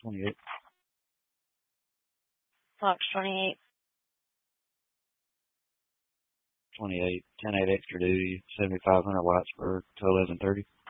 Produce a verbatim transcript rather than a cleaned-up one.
twenty-eight. Fox twenty-eight. twenty-eight. ten eight extra duty, seventy-five hundred watts for to eleven thirty.